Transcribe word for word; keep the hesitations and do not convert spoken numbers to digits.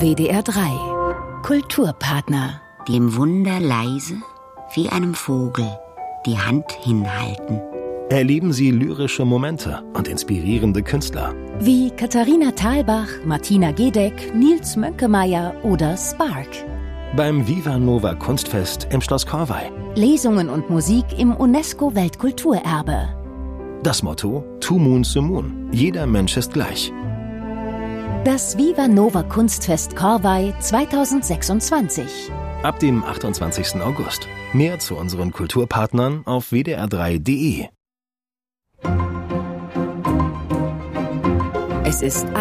W D R drei Kulturpartner. Dem Wunder leise wie einem Vogel die Hand hinhalten. Erleben Sie lyrische Momente und inspirierende Künstler. Wie Katharina Thalbach, Martina Gedeck, Nils Mönkemeyer oder Spark. Beim Viva Nova Kunstfest im Schloss Corvey. Lesungen und Musik im UNESCO-Weltkulturerbe. Das Motto: Two Moons a Moon. Jeder Mensch ist gleich. Das Viva Nova Kunstfest Corvey zweitausendsechsundzwanzig. Ab dem achtundzwanzigsten August. Mehr zu unseren Kulturpartnern auf w d r drei punkt d e. Es ist